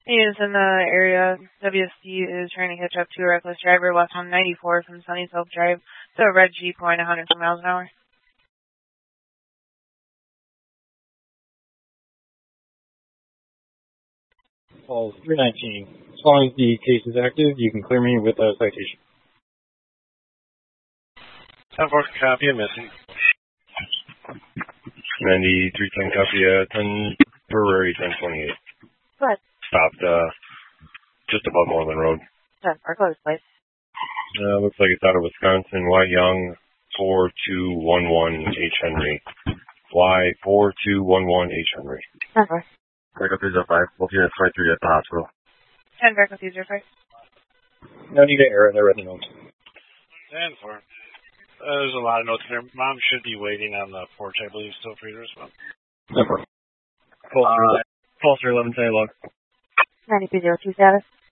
He is in the area. WSD is trying to catch up to a reckless driver left on 94 from Sunny Self Drive. So red Jeep going 102 miles an hour. Call 319. As long as the case is active, you can clear me with a citation. 10-4 copy, missing. 9310 copy, 10 February 1028. Go ahead. Stopped just above Moreland Road. 10-4, close, please. Looks like it's out of Wisconsin. Y Young 4211 H Henry. Y 4211 H Henry. 10-4. Backup 305. Both units 23 at the hospital. 10 backup 305. No need to error there at the notes. 10-4. There's a lot of notes there. Mom should be waiting on the porch, I believe, still for you as well. 10-4. Pulse 311, say log. 9202 status.